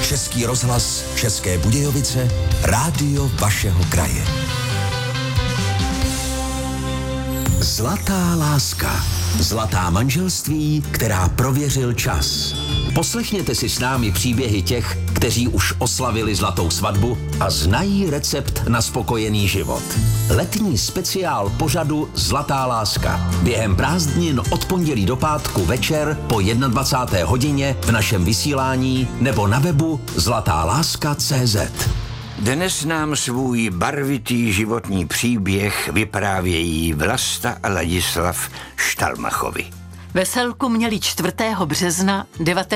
Český rozhlas, České Budějovice, rádio vašeho kraje. Zlatá láska. Zlatá manželství, která prověřil čas. Poslechněte si s námi příběhy těch, kteří už oslavili zlatou svatbu a znají recept na spokojený život. Letní speciál pořadu Zlatá láska. Během prázdnin od pondělí do pátku večer po 21. hodině v našem vysílání nebo na webu zlatáláska.cz. Dnes nám svůj barvitý životní příběh vyprávějí Vlasta a Ladislav Štalmachovi. Veselku měli 4. března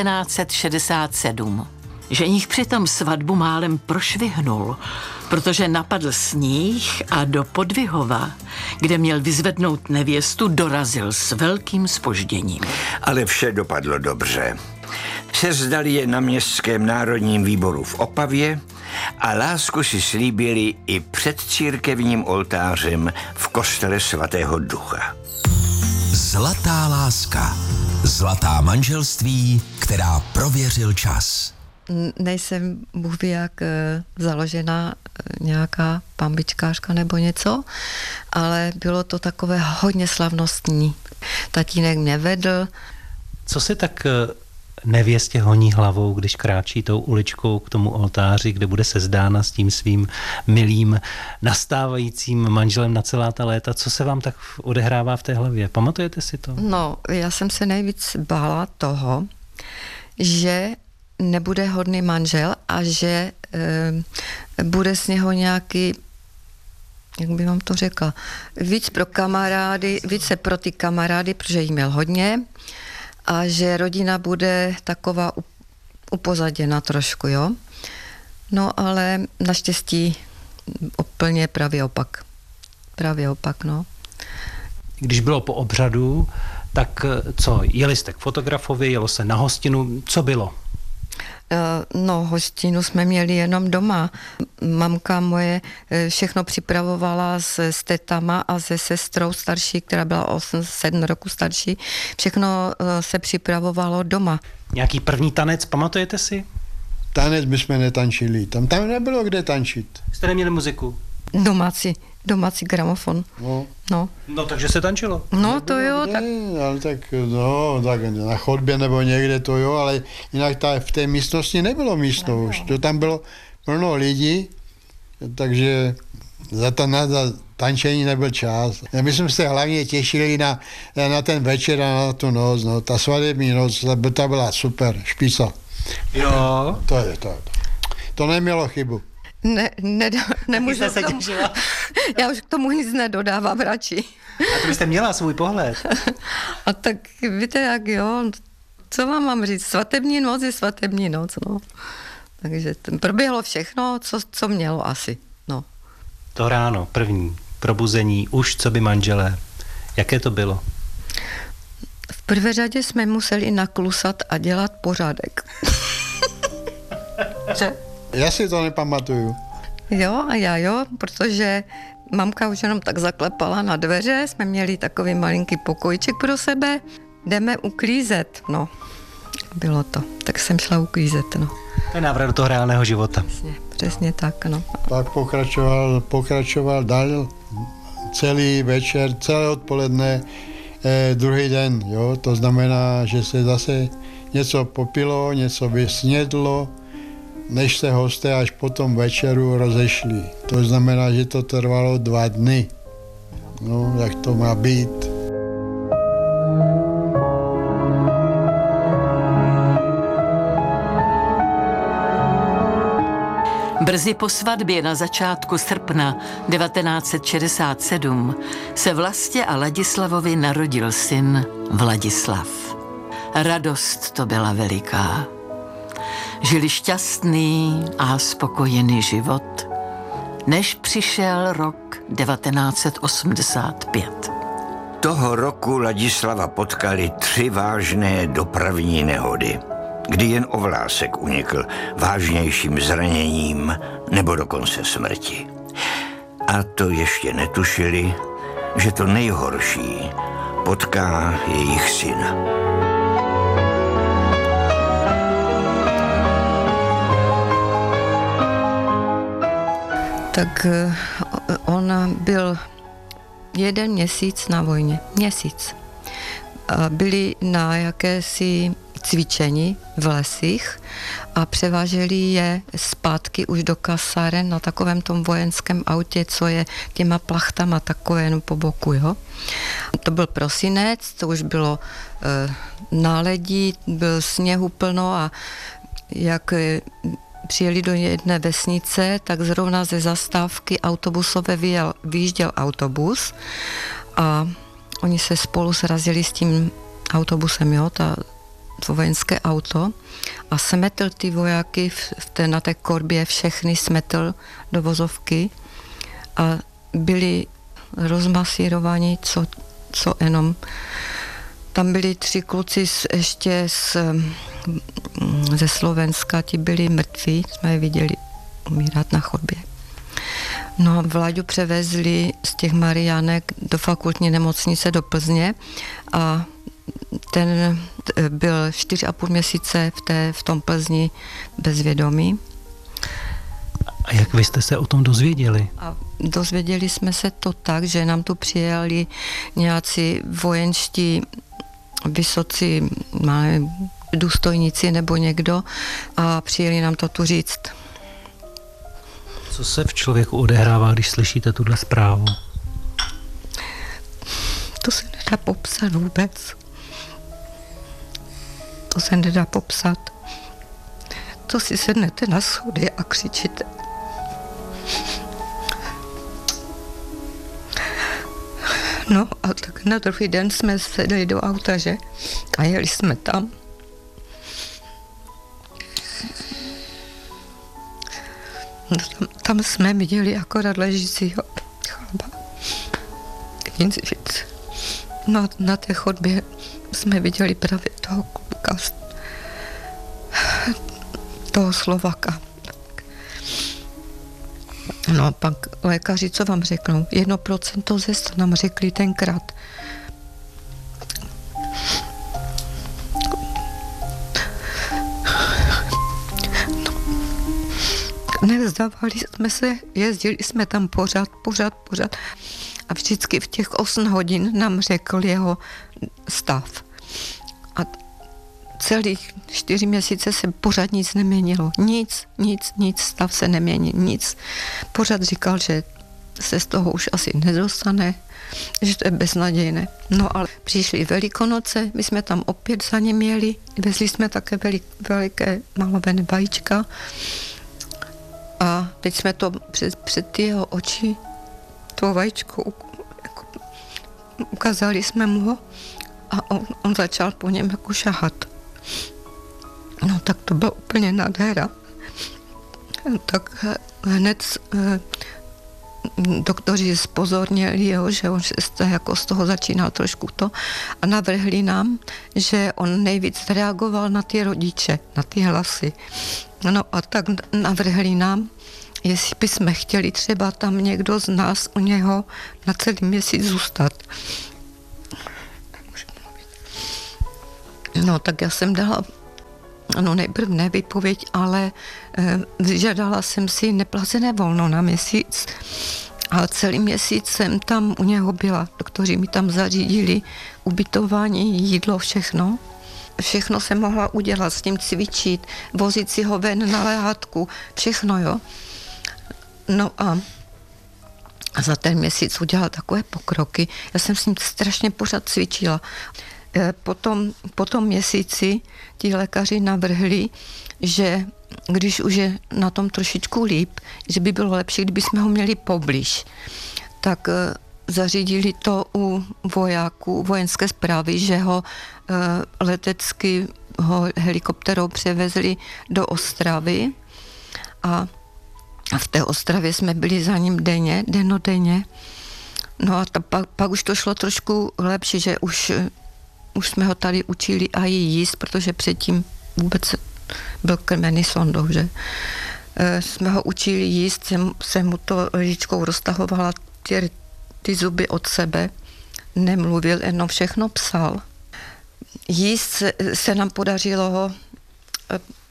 1967. Ženich přitom svatbu málem prošvihnul, protože napadl sníh a do Podvihova, kde měl vyzvednout nevěstu, dorazil s velkým zpožděním. Ale vše dopadlo dobře. Sezdali je na Městském národním výboru v Opavě a lásku si slíbili i před církevním oltářem v kostele svatého Ducha. Zlatá láska. Zlatá manželství, která prověřil čas. Nejsem Bůh ví jak založená nějaká pambičkářka nebo něco, ale bylo to takové hodně slavnostní. Tatínek mě vedl. Co se tak nevěstě honí hlavou, když kráčí tou uličkou k tomu oltáři, kde bude sezdána s tím svým milým nastávajícím manželem na celá ta léta? Co se vám tak odehrává v té hlavě? Pamatujete si to? No, já jsem se nejvíc bála toho, že nebude hodný manžel a že bude z něho nějaký, jak bych vám to řekla, více pro ty kamarády, protože jí měl hodně, a že rodina bude taková upozaděna trošku, jo. No ale naštěstí úplně pravý opak. Pravý opak, no. Když bylo po obřadu, tak co? Jeli jste k fotografovi, jelo se na hostinu, co bylo? No, hostinu jsme měli jenom doma. Mamka moje všechno připravovala s tetama a se sestrou starší, která byla 7 roku starší. Všechno se připravovalo doma. Nějaký první tanec, pamatujete si? Tanec bychom netančili. Tam nebylo kde tančit. Jste neměli muziku? Domácí gramofon. No, takže se tančilo. No, to jo. Tak... Ale tak na chodbě nebo někde to jo, ale jinak v té místnosti nebylo místo už. To tam bylo plno lidí, takže za tančení nebyl čas. My jsme se hlavně těšili na ten večer a na tu noc. No. Ta svatební noc, ta byla super, špica. Jo. To nemělo chybu. Nemůžu se těšila. Já už k tomu nic nedodávám radši. A to byste měla svůj pohled. A tak víte jak, jo, co vám mám říct, svatební noc je svatební noc, no. Takže proběhlo všechno, co mělo asi, no. To ráno, první probuzení, už co by manželé, jaké to bylo? V prvé řadě jsme museli naklusat a dělat pořádek. Já si to nepamatuju. Jo, a já jo, protože mamka už jenom tak zaklepala na dveře, jsme měli takový malinký pokojček pro sebe, jdeme uklízet, no. Bylo to, tak jsem šla uklízet, no. To je návrat do toho reálného života. Přesně tak, no. Pak pokračoval dál celý večer, celé odpoledne, druhý den, jo, to znamená, že se zase něco popilo, něco vysnědlo, než se hosté až po tom večeru rozešli. To znamená, že to trvalo 2 dny. No, jak to má být. Brzy po svatbě na začátku srpna 1967 se Vlastě a Ladislavovi narodil syn Vladislav. Radost to byla veliká. Žili šťastný a spokojený život, než přišel rok 1985. Toho roku Ladislava potkali 3 vážné dopravní nehody, kdy jen ovlásek unikl vážnějším zraněním nebo dokonce smrti. A to ještě netušili, že to nejhorší potká jejich syna. Tak on byl 1 měsíc na vojně. Měsíc. A byli na jakési cvičení v lesích a převáželi je zpátky už do kasáren na takovém tom vojenském autě, co je těma plachtama takové po boku, jo. To byl prosinec, to už bylo náledí, byl sněhu plno a jak přijeli do jedné vesnice, tak zrovna ze zastávky autobusové vyjížděl autobus a oni se spolu srazili s tím autobusem, jo, to vojenské auto a smetl ty vojáky na té korbě, všechny smetl do vozovky a byli rozmasírovaní, co jenom. Tam byli 3 kluci ještě ze Slovenska, ti byli mrtví, jsme je viděli umírat na chodbě. No, Vláďu převezli z těch Mariánek do fakultní nemocnice do Plzně a ten byl 4,5 měsíce v tom Plzni bezvědomí. A jak vy jste se o tom dozvěděli? A dozvěděli jsme se to tak, že nám tu přijeli nějací vojenští vysocí důstojníci nebo někdo a přijeli nám to tu říct. Co se v člověku odehrává, když slyšíte tuhle zprávu? To se nedá popsat vůbec. To se nedá popsat. To si sednete na schody a křičíte. No a tak na druhý den jsme sedli do auta, že? A jeli jsme tam. Tam jsme viděli akorát ležícího chlapa. Nic víc. No na té chodbě jsme viděli právě toho kluka, toho Slovaka. No pak lékaři, co vám řeknou? 1% ze 100 nám řekli tenkrát. No, nevzdávali jsme se, jezdili jsme tam pořád. A vždycky v těch 8 hodin nám řekl jeho stav. A celých 4 měsíce se pořád nic neměnilo. Nic, stav se nemění, nic. Pořád říkal, že se z toho už asi nedostane, že to je beznadějné. No ale přišly Velikonoce, my jsme tam opět za ním jeli, vezli jsme také veliké malované vajíčka a teď jsme to před jeho oči, to vajíčko, ukázali jsme mu ho a on začal po něm jako šahat. No tak to byla úplně nádhera. Tak hned doktoři zpozornili jeho, že on jako z toho začínal trošku to a navrhli nám, že on nejvíc reagoval na ty rodiče, na ty hlasy. No a tak navrhli nám, jestli bychom chtěli třeba tam někdo z nás u něho na celý měsíc zůstat. No tak já jsem dala, nejprve ne výpověď, ale vyžadala jsem si neplacené volno na měsíc. A celý měsíc jsem tam u něho byla. Doktoři mi tam zařídili ubytování, jídlo, všechno. Všechno jsem mohla udělat, s ním cvičit, vozit si ho ven na lehátku, všechno, jo. No a za ten měsíc udělal takové pokroky. Já jsem s ním strašně pořád cvičila. Po tom měsíci ti lékaři navrhli, že když už je na tom trošičku líp, že by bylo lepší, kdyby jsme ho měli poblíž. Tak zařídili to u vojáků vojenské správy, že ho letecky helikopterou převezli do Ostravy a v té Ostravě jsme byli za ním dennodenně. No a pak už to šlo trošku lepší, že už jsme ho tady učili a jíst, protože předtím vůbec byl krmený sondou, že? Jsme ho učili jíst, jsem mu to lžičkou roztahovala ty zuby od sebe, nemluvil, jenom všechno psal. Jíst se nám podařilo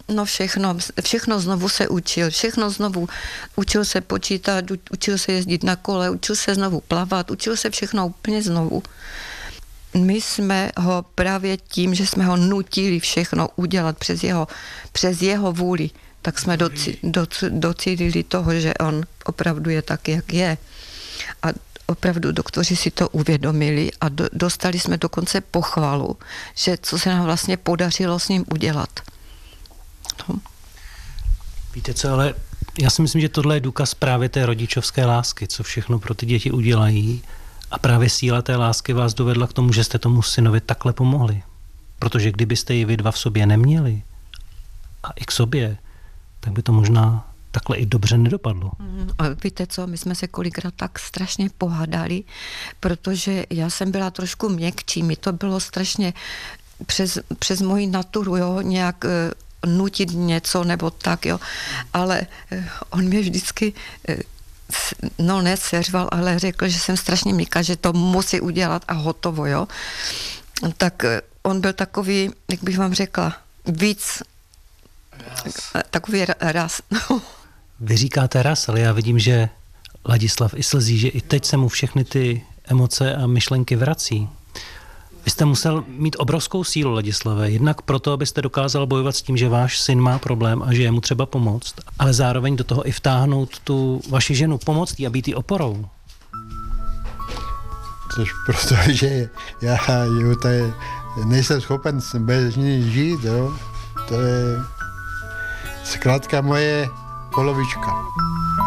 No všechno znovu se učil, učil se počítat, učil se jezdit na kole, učil se znovu plavat, učil se všechno úplně znovu. My jsme ho právě tím, že jsme ho nutili všechno udělat přes jeho vůli, tak jsme docílili toho, že on opravdu je tak, jak je. A opravdu doktoři si to uvědomili a dostali jsme dokonce pochvalu, že co se nám vlastně podařilo s ním udělat. No. Víte co, ale já si myslím, že tohle je důkaz právě té rodičovské lásky, co všechno pro ty děti udělají. A právě síla té lásky vás dovedla k tomu, že jste tomu synovi takhle pomohli. Protože kdybyste ji vy dva v sobě neměli a i k sobě, tak by to možná takhle i dobře nedopadlo. A víte co, my jsme se kolikrát tak strašně pohádali, protože já jsem byla trošku měkčí, mi to bylo strašně přes moji naturu, jo, nějak nutit něco nebo tak, jo, ale on mě vždycky neseřval, ale řekl, že jsem strašně měkká, že to musí udělat a hotovo, jo. Tak on byl takový, jak bych vám řekla, víc takový raz. Vy říkáte raz, ale já vidím, že Ladislav i slzí, že i teď se mu všechny ty emoce a myšlenky vrací. Vy jste musel mít obrovskou sílu, Ladislave, jednak proto, abyste dokázal bojovat s tím, že váš syn má problém a že je mu třeba pomoct, ale zároveň do toho i vtáhnout tu vaši ženu, pomoct jí a být jí oporou. Což protože já tady nejsem schopen bez ní žít, jo. To je zkrátka moje polovička.